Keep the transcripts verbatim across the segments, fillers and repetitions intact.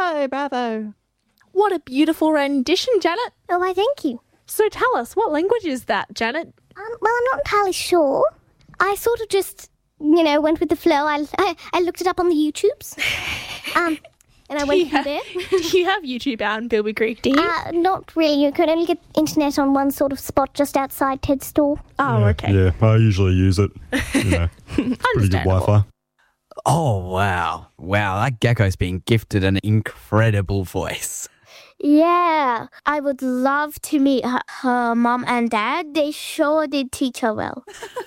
Bravo, bravo. What a beautiful rendition, Janet. Oh, why, thank you. So tell us, what language is that, Janet? Um, well, I'm not entirely sure. I sort of just, you know, went with the flow. I, I, I looked it up on the YouTubes. Um, and I went yeah. through there. Do you have YouTube out in Bilby Creek, do you? Uh, not really. You could only get internet on one sort of spot just outside Ted's store. Oh, yeah, okay. Yeah, I usually use it. You know, pretty good Wi-Fi. Oh, wow. Wow, that gecko's been gifted an incredible voice. Yeah, I would love to meet her, her mom and dad. They sure did teach her well.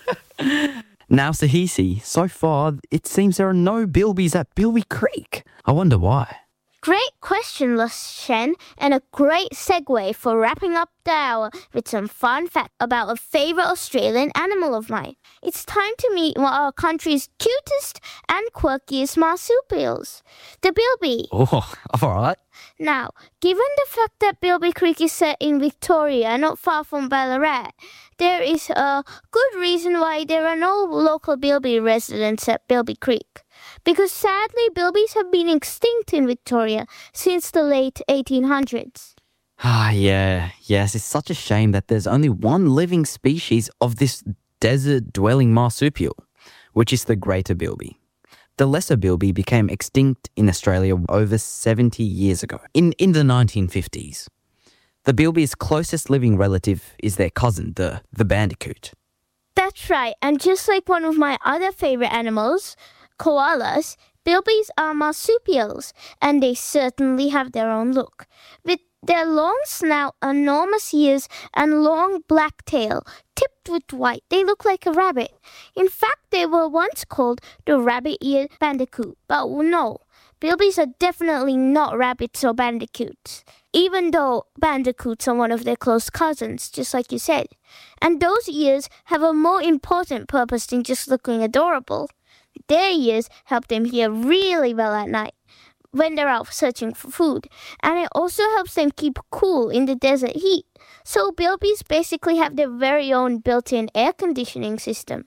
Now, Sahisi, so far, it seems there are no bilbies at Bilby Creek. I wonder why. Great question, Lushen, and a great segue for wrapping up the hour with some fun facts about a favourite Australian animal of mine. It's time to meet one of our country's cutest and quirkiest marsupials, the bilby. Oh, all right. Now, given the fact that Bilby Creek is set in Victoria, not far from Ballarat, there is a good reason why there are no local bilby residents at Bilby Creek. Because sadly, bilbies have been extinct in Victoria since the late eighteen hundreds. Ah, yeah. Yes, it's such a shame that there's only one living species of this desert-dwelling marsupial, which is the greater bilby. The lesser bilby became extinct in Australia over seventy years ago, in, in the nineteen fifties. The bilby's closest living relative is their cousin, the, the bandicoot. That's right, and just like one of my other favourite animals, koalas, bilbies are marsupials, and they certainly have their own look. With their long snout, enormous ears, and long black tail, tipped with white, they look like a rabbit. In fact, they were once called the rabbit-eared bandicoot, but no, bilbies are definitely not rabbits or bandicoots, even though bandicoots are one of their close cousins, just like you said. And those ears have a more important purpose than just looking adorable. Their ears help them hear really well at night when they're out searching for food, and it also helps them keep cool in the desert heat. So bilbies basically have their very own built-in air conditioning system.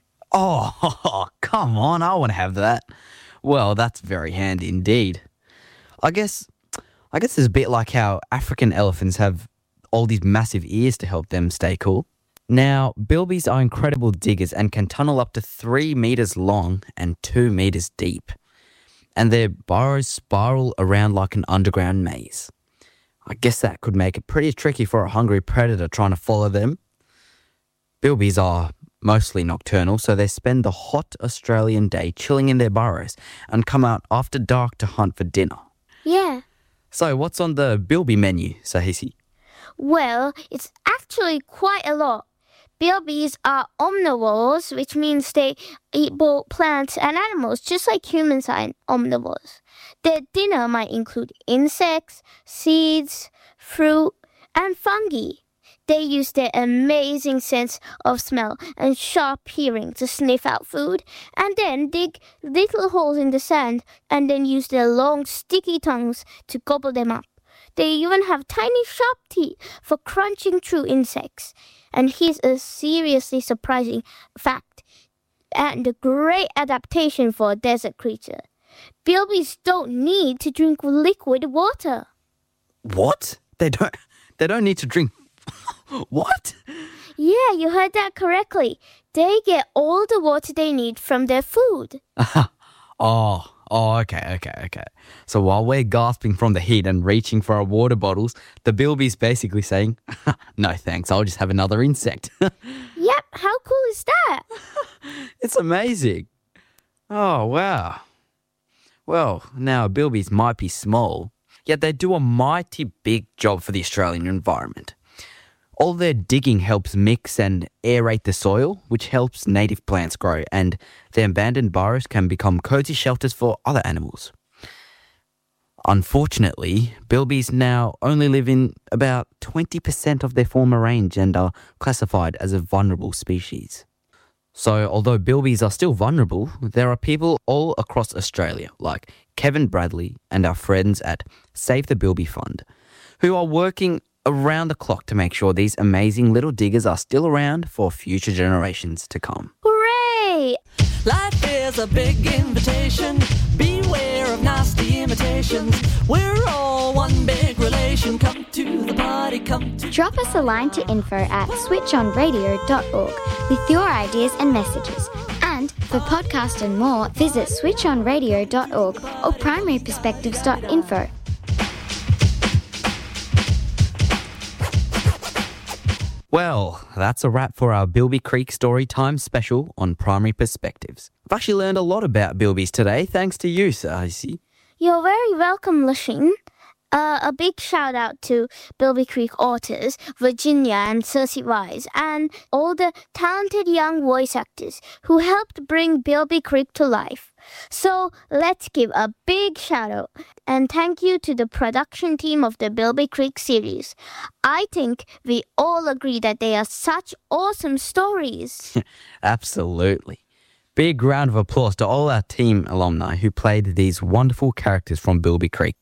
Oh, come on, I want to have that. Well, that's very handy indeed. I guess, I guess it's a bit like how African elephants have all these massive ears to help them stay cool. Now, bilbies are incredible diggers and can tunnel up to three meters long and two meters deep. And their burrows spiral around like an underground maze. I guess that could make it pretty tricky for a hungry predator trying to follow them. Bilbies are mostly nocturnal, so they spend the hot Australian day chilling in their burrows and come out after dark to hunt for dinner. Yeah. So what's on the bilby menu, Sahisi? Well, it's actually quite a lot. Bilbies are omnivores, which means they eat both plants and animals, just like humans are omnivores. Their dinner might include insects, seeds, fruit, and fungi. They use their amazing sense of smell and sharp hearing to sniff out food, and then dig little holes in the sand, and then use their long, sticky tongues to gobble them up. They even have tiny sharp teeth for crunching through insects. And here's a seriously surprising fact, and a great adaptation for a desert creature. Bilbies don't need to drink liquid water. What? They don't they don't need to drink what? Yeah, you heard that correctly. They get all the water they need from their food. oh, oh, okay, okay, okay. So while we're gasping from the heat and reaching for our water bottles, the bilby's basically saying, no thanks, I'll just have another insect. Yep, how cool is that? It's amazing. Oh, wow. Well, now bilbies might be small, yet they do a mighty big job for the Australian environment. All their digging helps mix and aerate the soil, which helps native plants grow, and their abandoned burrows can become cozy shelters for other animals. Unfortunately, bilbies now only live in about twenty percent of their former range and are classified as a vulnerable species. So, although bilbies are still vulnerable, there are people all across Australia, like Kevin Bradley and our friends at Save the Bilby Fund, who are working around the clock to make sure these amazing little diggers are still around for future generations to come. Hooray! Life is a big invitation. Beware of nasty imitations. We're all Drop us a line to info at switch on radio dot org with your ideas and messages. And for podcast and more, visit switch on radio dot org or primary perspectives dot info. Well, that's a wrap for our Bilby Creek Storytime special on Primary Perspectives. I've actually learned a lot about bilbies today, thanks to you, Sarcy. You're very welcome, Lashin. Uh, a big shout out to Bilby Creek authors, Virginia and Cersei Wise, and all the talented young voice actors who helped bring Bilby Creek to life. So let's give a big shout out and thank you to the production team of the Bilby Creek series. I think we all agree that they are such awesome stories. Absolutely. Big round of applause to all our team alumni who played these wonderful characters from Bilby Creek.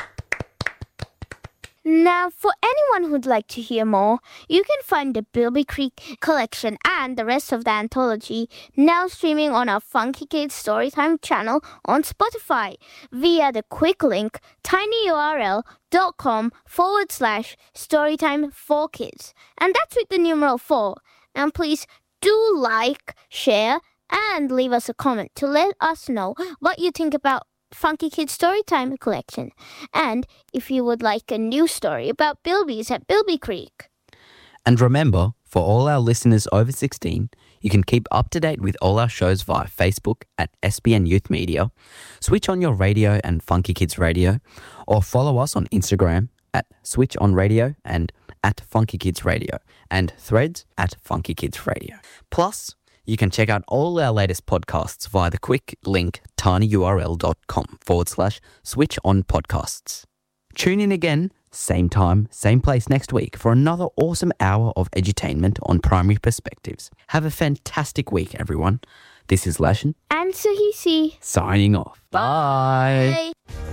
Now, for anyone who'd like to hear more, you can find the Bilby Creek collection and the rest of the anthology now streaming on our Funky Kids Storytime channel on Spotify via the quick link tinyurl.com forward slash storytime for kids. And that's with the numeral four. And please do like, share, and leave us a comment to let us know what you think about Funky Kids Storytime collection, and if you would like a new story about bilbies at Bilby Creek. And remember, for all our listeners over sixteen, you can keep up to date with all our shows via Facebook at S B N Youth Media, Switch On Your Radio and Funky Kids Radio, or follow us on Instagram at Switch On Radio and at Funky Kids Radio, and Threads at Funky Kids Radio. Plus, you can check out all our latest podcasts via the quick link tinyurl.com forward slash switch on podcasts. Tune in again, same time, same place next week for another awesome hour of edutainment on Primary Perspectives. Have a fantastic week, everyone. This is Lashin. And Sahisi. Signing off. Bye. Bye.